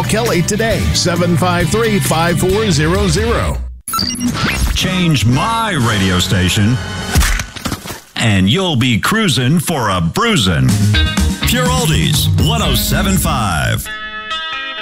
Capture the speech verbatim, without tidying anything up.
Call Kelly today, seven five three, five four zero zero. Change my radio station, and you'll be cruising for a bruising. Pure Oldies, one oh seven point five.